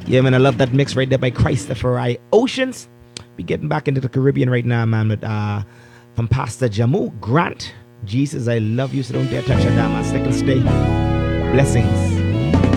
Yeah, man, I love that mix right there by Christopher I. Oceans. We getting back into the Caribbean right now, man, with from Pastor Jamu Grant. Jesus, I love you, so don't dare touch your damn man. Stick and stay. Blessings.